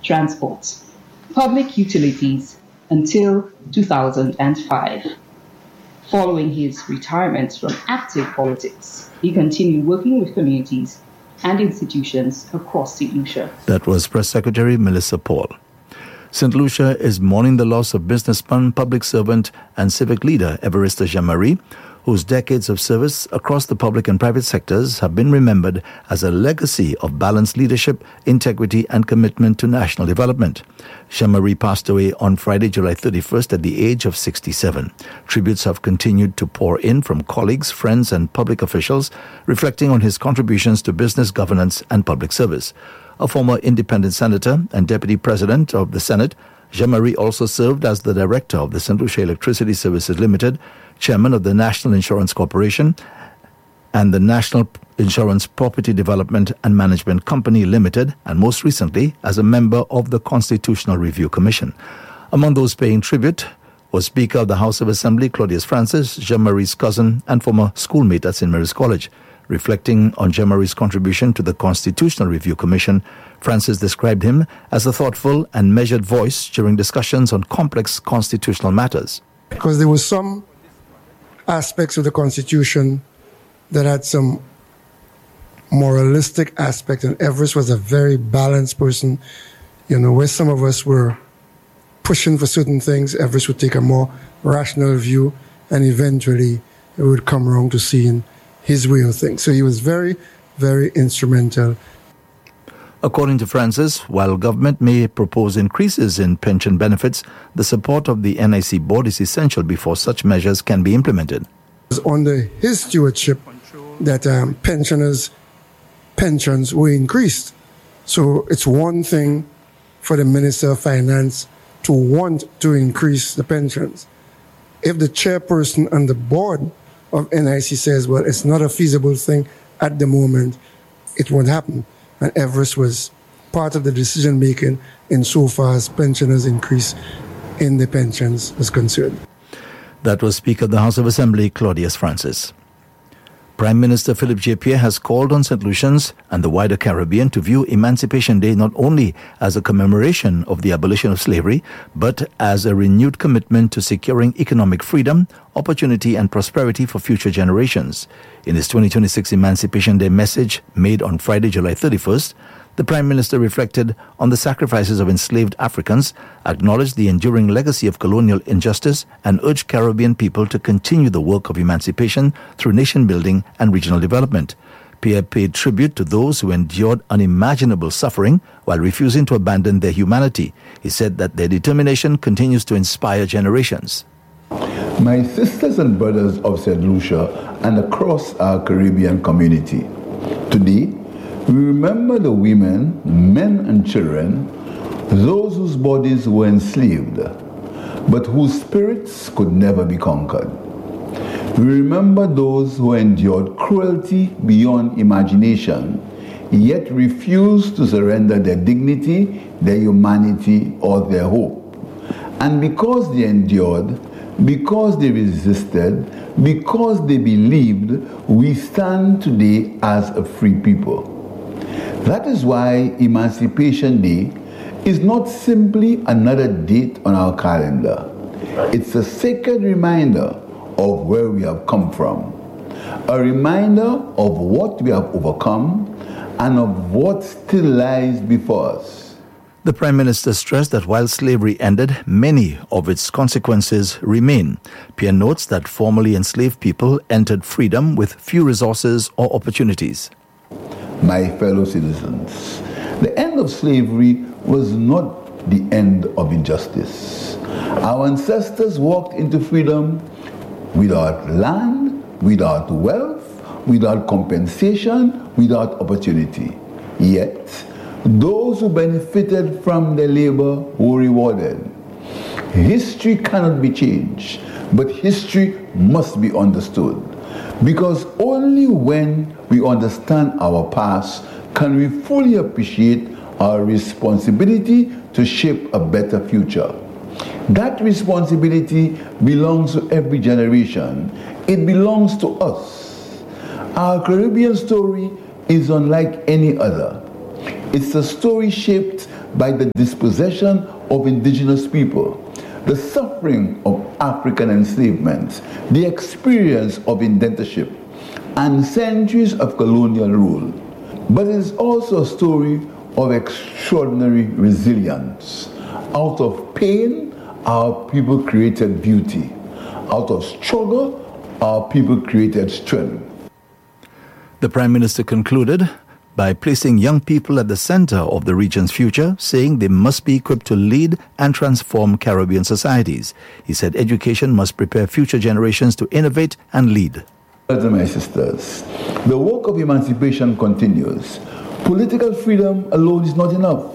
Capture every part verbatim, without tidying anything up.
transport, public utilities until two thousand five. Following his retirement from active politics, he continued working with communities and institutions across Saint Lucia. That was Press Secretary Melissa Paul. Saint Lucia is mourning the loss of businessman, public servant, and civic leader Evarista Jean-Marie, whose decades of service across the public and private sectors have been remembered as a legacy of balanced leadership, integrity, and commitment to national development. Jean-Marie passed away on Friday, July thirty-first, at the age of sixty-seven. Tributes have continued to pour in from colleagues, friends, and public officials, reflecting on his contributions to business governance and public service. A former independent senator and deputy president of the Senate, Jean-Marie also served as the director of the Saint Lucia Electricity Services Limited, chairman of the National Insurance Corporation, and the National Insurance Property Development and Management Company Limited, and most recently as a member of the Constitutional Review Commission. Among those paying tribute was Speaker of the House of Assembly Claudius Francis, Jean-Marie's cousin and former schoolmate at Saint Mary's College. Reflecting on Jean-Marie's contribution to the Constitutional Review Commission, Francis described him as a thoughtful and measured voice during discussions on complex constitutional matters. Because there were some aspects of the Constitution that had some moralistic aspect, and Everest was a very balanced person. You know, where some of us were pushing for certain things, Everest would take a more rational view, and eventually it would come around to seeing his way of things. So he was very, very instrumental. According to Francis, while government may propose increases in pension benefits, the support of the N I C board is essential before such measures can be implemented. It was under his stewardship that um, pensioners' pensions were increased. So it's one thing for the Minister of Finance to want to increase the pensions. If the chairperson and the board of N I C says, well, it's not a feasible thing at the moment, it won't happen. And Everest was part of the decision-making insofar as pensioners' increase in the pensions was concerned. That was Speaker of the House of Assembly, Claudius Francis. Prime Minister Philip J. Pierre has called on Saint Lucians and the wider Caribbean to view Emancipation Day not only as a commemoration of the abolition of slavery, but as a renewed commitment to securing economic freedom, opportunity and prosperity for future generations. In his twenty twenty-six Emancipation Day message made on Friday, July thirty-first, the Prime Minister reflected on the sacrifices of enslaved Africans, acknowledged the enduring legacy of colonial injustice, and urged Caribbean people to continue the work of emancipation through nation building and regional development. Pierre paid tribute to those who endured unimaginable suffering while refusing to abandon their humanity. He said that their determination continues to inspire generations. My sisters and brothers of Saint Lucia and across our Caribbean community, today, we remember the women, men and children, those whose bodies were enslaved, but whose spirits could never be conquered. We remember those who endured cruelty beyond imagination, yet refused to surrender their dignity, their humanity, or their hope. And because they endured, because they resisted, because they believed, we stand today as a free people. That is why Emancipation Day is not simply another date on our calendar. It's a sacred reminder of where we have come from, a reminder of what we have overcome and of what still lies before us. The Prime Minister stressed that while slavery ended, many of its consequences remain. Pierre notes that formerly enslaved people entered freedom with few resources or opportunities. My fellow citizens, the end of slavery was not the end of injustice. Our ancestors walked into freedom without land, without wealth, without compensation, without opportunity. Yet, those who benefited from their labor were rewarded. History cannot be changed, but history must be understood. Because only when we understand our past can we fully appreciate our responsibility to shape a better future. That responsibility belongs to every generation. It belongs to us. Our Caribbean story is unlike any other. It's a story shaped by the dispossession of indigenous people, the suffering of African enslavement, the experience of indentureship, and centuries of colonial rule. But it is also a story of extraordinary resilience. Out of pain, our people created beauty. Out of struggle, our people created strength. The Prime Minister concluded by placing young people at the center of the region's future, saying they must be equipped to lead and transform Caribbean societies. He said education must prepare future generations to innovate and lead. Brothers and my sisters, the work of emancipation continues. Political freedom alone is not enough.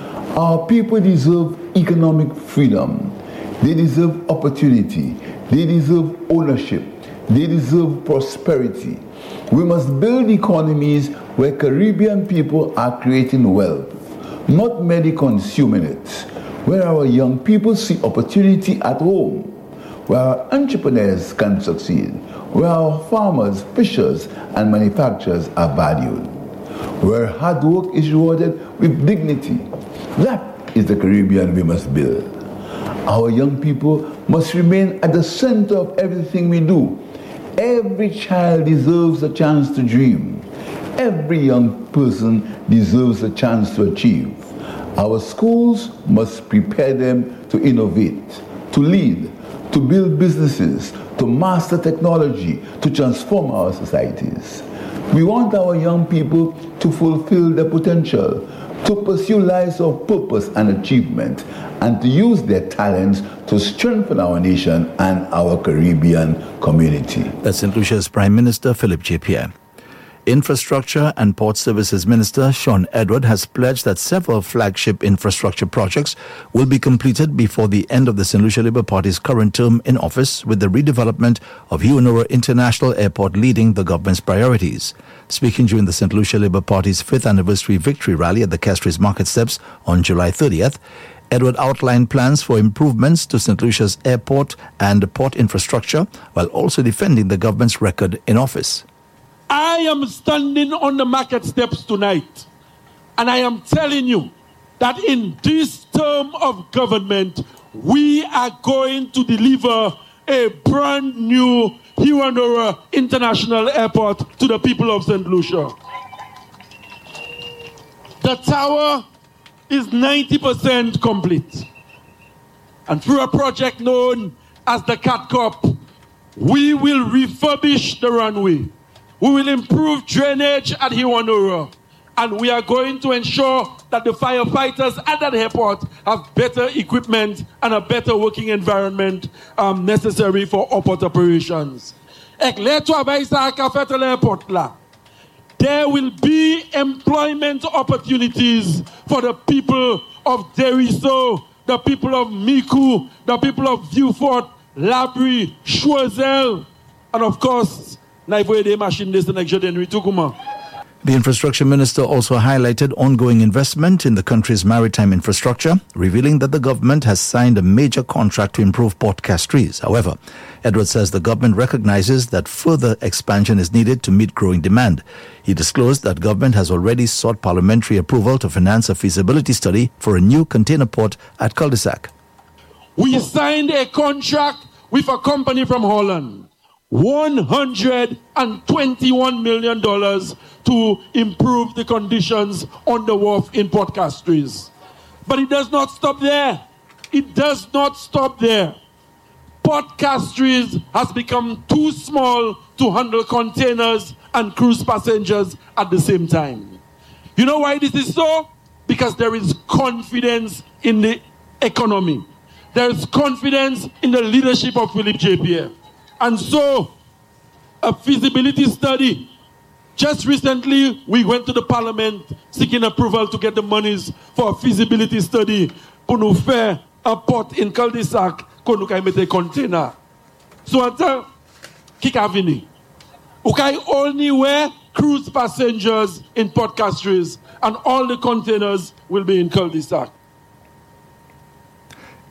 Our people deserve economic freedom. They deserve opportunity. They deserve ownership. They deserve prosperity. We must build economies where Caribbean people are creating wealth, not merely consuming it, where our young people see opportunity at home, where our entrepreneurs can succeed, where our farmers, fishers, and manufacturers are valued, where hard work is rewarded with dignity. That is the Caribbean we must build. Our young people must remain at the center of everything we do. Every child deserves a chance to dream. Every young person deserves a chance to achieve. Our schools must prepare them to innovate, to lead, to build businesses, to master technology, to transform our societies. We want our young people to fulfill their potential, to pursue lives of purpose and achievement, and to use their talents to strengthen our nation and our Caribbean community. That's Saint Lucia's Prime Minister Philip J. Pierre. Infrastructure and Port Services Minister Sean Edward has pledged that several flagship infrastructure projects will be completed before the end of the Saint Lucia Labour Party's current term in office, with the redevelopment of Hewanora International Airport leading the government's priorities. Speaking during the Saint Lucia Labour Party's fifth anniversary victory rally at the Castries Market Steps on July thirtieth, Edward outlined plans for improvements to Saint Lucia's airport and port infrastructure, while also defending the government's record in office. I am standing on the market steps tonight, and I am telling you that in this term of government, we are going to deliver a brand new Hewanora International Airport to the people of Saint Lucia. The tower is ninety percent complete, and through a project known as the Cat Cup, we will refurbish the runway. We will improve drainage at Hewanora, and we are going to ensure that the firefighters at that airport have better equipment and a better working environment um, necessary for airport operations. There will be employment opportunities for the people of Deriso, the people of Micoud, the people of Vieux-Fort, Labrie, Choiseul, and of course, the Infrastructure Minister also highlighted ongoing investment in the country's maritime infrastructure, revealing that the government has signed a major contract to improve Port Castries. However, Edward says the government recognizes that further expansion is needed to meet growing demand. He disclosed that government has already sought parliamentary approval to finance a feasibility study for a new container port at Cul-de-Sac. We signed a contract with a company from Holland. one hundred twenty-one million dollars to improve the conditions on the wharf in Port Castries. But it does not stop there. It does not stop there. Port Castries has become too small to handle containers and cruise passengers at the same time. You know why this is so? Because there is confidence in the economy. There is confidence in the leadership of Philip J. Pierre. And so, a feasibility study. Just recently, we went to the parliament seeking approval to get the monies for a feasibility study pour nous faire un port in Cul-de-Sac qu'on nous mette a container. So, until Kikavini, okay, only where cruise passengers in Port Castries and all the containers will be in Cul-de-Sac.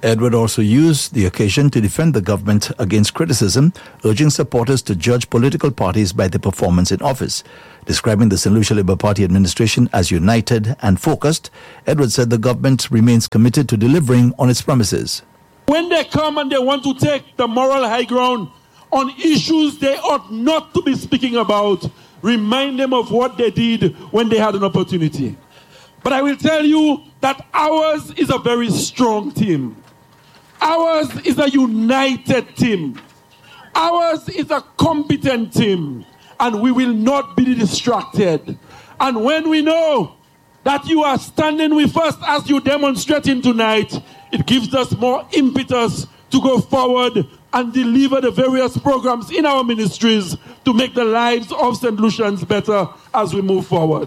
Edward also used the occasion to defend the government against criticism, urging supporters to judge political parties by their performance in office. Describing the Saint Lucia Labour Party administration as united and focused, Edward said the government remains committed to delivering on its promises. When they come and they want to take the moral high ground on issues they ought not to be speaking about, remind them of what they did when they had an opportunity. But I will tell you that ours is a very strong team. Ours is a united team. Ours is a competent team. And we will not be distracted. And when we know that you are standing with us as you demonstrating tonight, it gives us more impetus to go forward and deliver the various programs in our ministries to make the lives of Saint Lucians better as we move forward.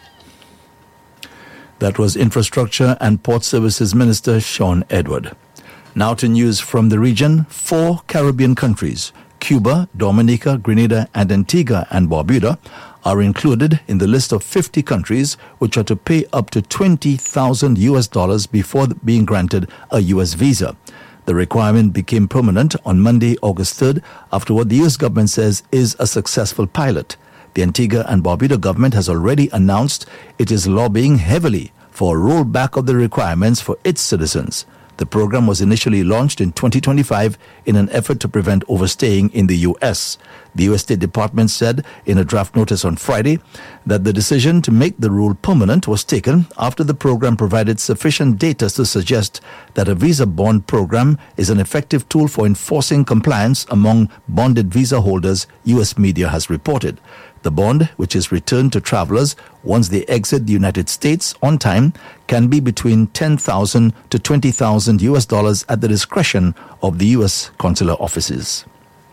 That was Infrastructure and Port Services Minister Shawn Edward. Now to news from the region. Four Caribbean countries, Cuba, Dominica, Grenada, and Antigua and Barbuda, are included in the list of fifty countries which are to pay up to twenty thousand U S dollars before being granted a U S visa. The requirement became permanent on Monday, August third, after what the U S government says is a successful pilot. The Antigua and Barbuda government has already announced it is lobbying heavily for a rollback of the requirements for its citizens. The program was initially launched in twenty twenty-five in an effort to prevent overstaying in the U S. The U S State Department said in a draft notice on Friday that the decision to make the rule permanent was taken after the program provided sufficient data to suggest that a visa bond program is an effective tool for enforcing compliance among bonded visa holders, U S media has reported. The bond, which is returned to travelers once they exit the United States on time, can be between ten thousand to twenty thousand U S dollars at the discretion of the U S consular offices.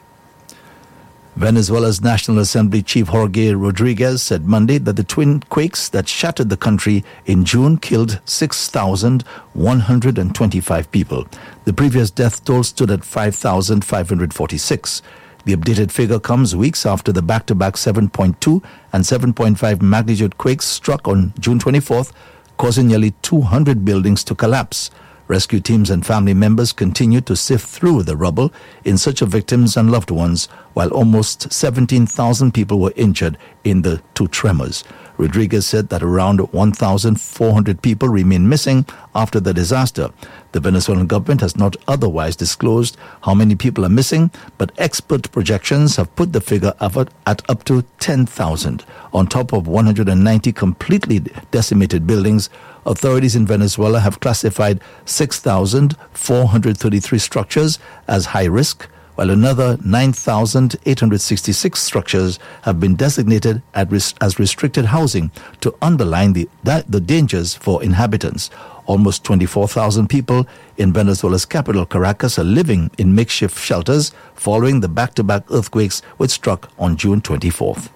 Venezuela's National Assembly Chief Jorge Rodriguez said Monday that the twin quakes that shattered the country in June killed six thousand one hundred twenty-five people. The previous death toll stood at five thousand five hundred forty-six. The updated figure comes weeks after the back-to-back seven point two and seven point five magnitude quakes struck on June twenty-fourth, causing nearly two hundred buildings to collapse. Rescue teams and family members continue to sift through the rubble in search of victims and loved ones, while almost seventeen thousand people were injured in the two tremors. Rodriguez said that around one thousand four hundred people remain missing after the disaster. The Venezuelan government has not otherwise disclosed how many people are missing, but expert projections have put the figure at up to ten thousand. On top of one hundred ninety completely decimated buildings, authorities in Venezuela have classified six thousand four hundred thirty-three structures as high risk, while another nine thousand eight hundred sixty-six structures have been designated as restricted housing to underline the, the dangers for inhabitants. Almost twenty-four thousand people in Venezuela's capital, Caracas, are living in makeshift shelters following the back-to-back earthquakes which struck on June twenty-fourth.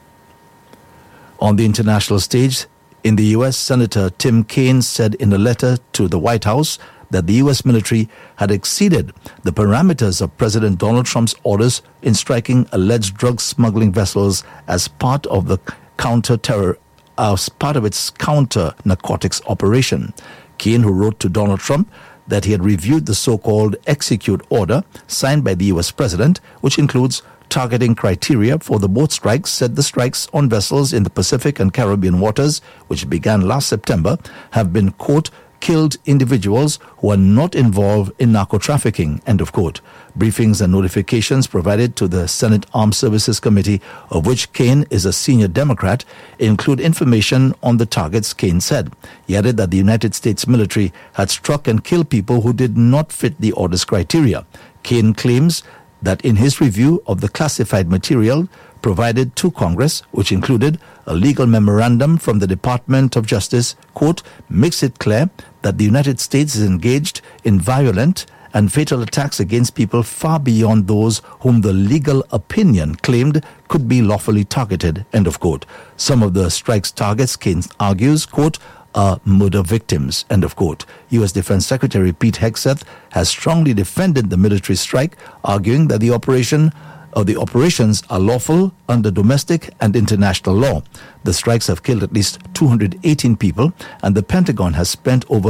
On the international stage, in the U S, Senator Tim Kaine said in a letter to the White House that the U S military had exceeded the parameters of President Donald Trump's orders in striking alleged drug smuggling vessels as part of the counter-terror, as part of its counter-narcotics operation. Kaine, who wrote to Donald Trump that he had reviewed the so-called execute order signed by the U S president, which includes targeting criteria for the boat strikes, said the strikes on vessels in the Pacific and Caribbean waters, which began last September, have been, quote, killed individuals who are not involved in narco-trafficking, end of quote. Briefings and notifications provided to the Senate Armed Services Committee, of which Kaine is a senior Democrat, include information on the targets, Kaine said. He added that the United States military had struck and killed people who did not fit the order's criteria. Kaine claims that in his review of the classified material provided to Congress, which included a legal memorandum from the Department of Justice, quote, makes it clear that the United States is engaged in violent and fatal attacks against people far beyond those whom the legal opinion claimed could be lawfully targeted, end of quote. Some of the strike's targets, Kaine argues, quote, are murder victims, end of quote. U S Defense Secretary Pete Hegseth has strongly defended the military strike, arguing that the operation or the operations are lawful under domestic and international law. The strikes have killed at least two hundred eighteen people, and the Pentagon has spent over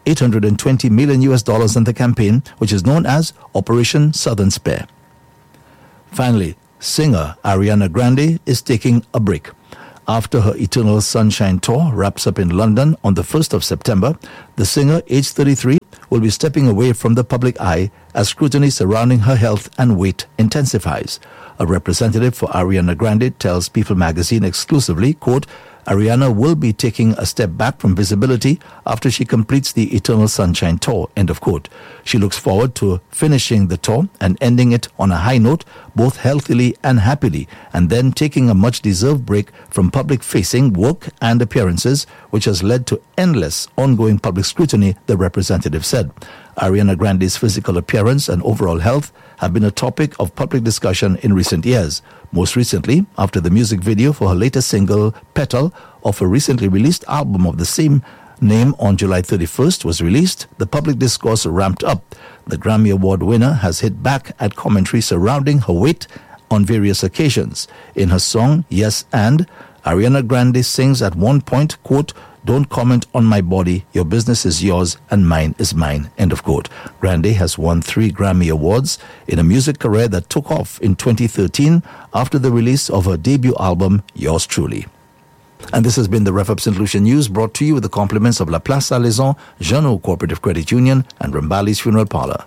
eight hundred twenty million U S dollars in the campaign, which is known as Operation Southern Spare. Finally, singer Ariana Grande is taking a break. After her Eternal Sunshine Tour wraps up in London on the first of September, the singer, aged thirty-three, will be stepping away from the public eye as scrutiny surrounding her health and weight intensifies. A representative for Ariana Grande tells People magazine exclusively, quote, Ariana will be taking a step back from visibility after she completes the Eternal Sunshine Tour, end of quote. She looks forward to finishing the tour and ending it on a high note, both healthily and happily, and then taking a much-deserved break from public-facing work and appearances, which has led to endless ongoing public scrutiny, the representative said. Ariana Grande's physical appearance and overall health have been a topic of public discussion in recent years. Most recently, after the music video for her latest single, Petal, of her recently released album of the same name on July thirty-first was released, the public discourse ramped up. The Grammy Award winner has hit back at commentary surrounding her weight on various occasions. In her song, Yes and, Ariana Grande sings at one point, quote, don't comment on my body, your business is yours and mine is mine, end of quote. Grande has won three Grammy Awards in a music career that took off in twenty thirteen after the release of her debut album, Yours Truly. And this has been the RefUp Saint Lucia News, brought to you with the compliments of La Place Salaison, Jeannot Cooperative Credit Union and Rambali's Funeral Parlor.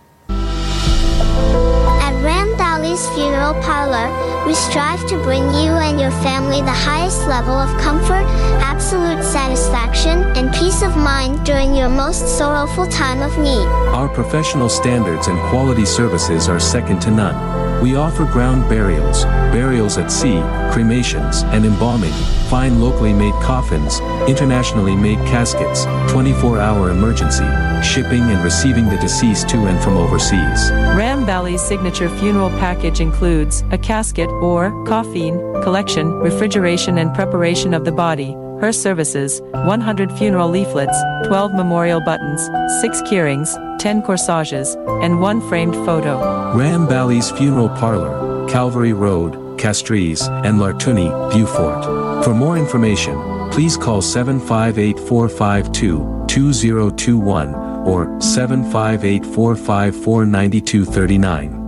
At Rambali's Funeral Parlor, we strive to bring you and your family the highest level of comfort, absolute satisfaction, and peace of mind during your most sorrowful time of need. Our professional standards and quality services are second to none. We offer ground burials, burials at sea, cremations, and embalming, fine locally made coffins, internationally made caskets, twenty-four hour emergency, shipping and receiving the deceased to and from overseas. Rambali's signature funeral package includes a casket or coffin collection, refrigeration and preparation of the body, her services, one hundred funeral leaflets, twelve memorial buttons, six keyrings, ten corsages, and one framed photo. Rambali's Funeral Parlor, Calvary Road, Castries, and Lartuni, Beaufort. For more information, please call seven five eight, four five two, two zero two one or seven five eight, four five four, nine two three nine.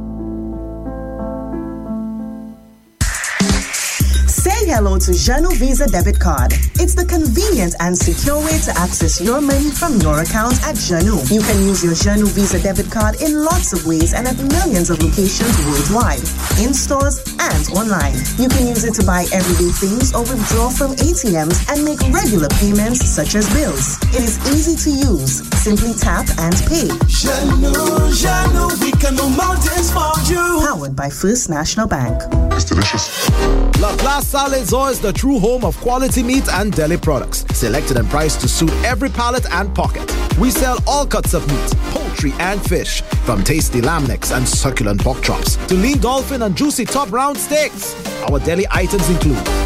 Say hello to Jeannot Visa Debit Card. It's the convenient and secure way to access your money from your account at Jeannot. You can use your Jeannot Visa Debit Card in lots of ways and at millions of locations worldwide, in stores and online. You can use it to buy everyday things or withdraw from A T Ms and make regular payments such as bills. It is easy to use. Simply tap and pay. Jeannot, Jeannot, we can move mountains for you. Powered by First National Bank. It's delicious. La Place Salaison is the true home of quality meat and deli products, selected and priced to suit every palate and pocket. We sell all cuts of meat, poultry and fish, from tasty lamb necks and succulent pork chops to lean dolphin and juicy top round steaks. Our deli items include